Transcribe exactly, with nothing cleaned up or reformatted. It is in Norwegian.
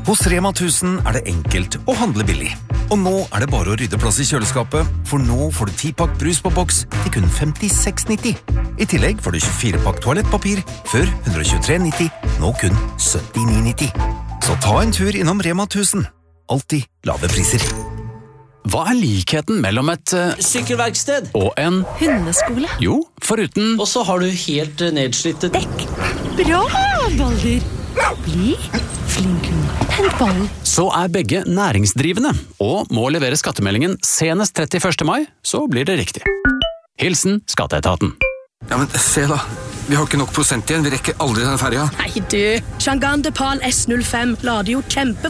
Hos Rema tusen er det enkelt å handle billig. Og nå er det bare å rydde plass i kjøleskapet, for nå får du ti pakk brus på boks til kun femtiseks nitti. I tillegg får du tjuefire pakk toalettpapir, før ett hundre og tjuetre nitti, nå kun syttini nitti. Så ta en tur innom Rema tusen. Alltid lave priser. Hva er likheten mellom et uh, sykkelverksted og en hundeskole? Jo, foruten Og så har du helt uh, nedslitte dekk. Bra, Balder. Bli flink hund. Hent ballen. Så er begge næringsdrivende og må levere skattemeldingen senest trettiførste mai, så blir det riktig. Hilsen Skatteetaten. Ja, men se da. Vi har ikke nok prosent igjen. Vi rekker aldri den ferja. Nei, du. Shangan Depal S null fem lader jo kjempe